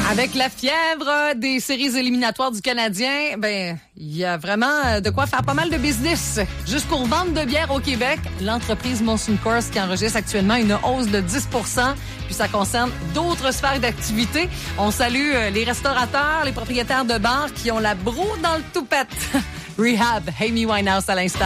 Avec la fièvre des séries éliminatoires du Canadien, il y a vraiment de quoi faire pas mal de business. Jusqu'aux ventes de bière au Québec, l'entreprise Molson Coors qui enregistre actuellement une hausse de 10 %, puis ça concerne d'autres sphères d'activité. On salue les restaurateurs, les propriétaires de bars qui ont la broue dans le toupette. Rehab, Amy Winehouse à l'instant.